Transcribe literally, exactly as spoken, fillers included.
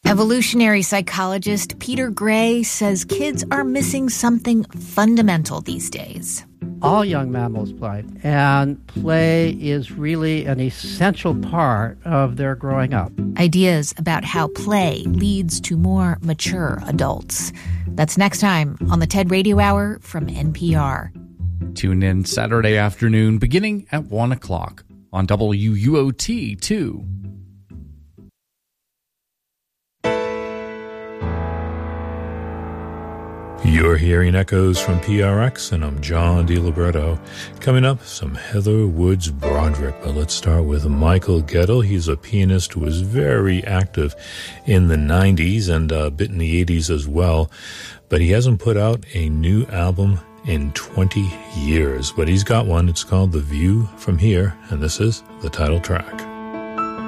Evolutionary psychologist Peter Gray says kids are missing something fundamental these days. All young mammals play, and play is really an essential part of their growing up. Ideas about how play leads to more mature adults. That's next time on the TED Radio Hour from N P R. Tune in Saturday afternoon beginning at one o'clock on W U O T two. You're hearing echoes from P R X, and I'm John DiLiberto. Coming up, some Heather Woods Broderick, but let's start with Michael Gettle. He's a pianist who was very active in the nineties and a bit in the eighties as well, but he hasn't put out a new album in twenty years, but he's got one. It's called The View from Here, and this is the title track.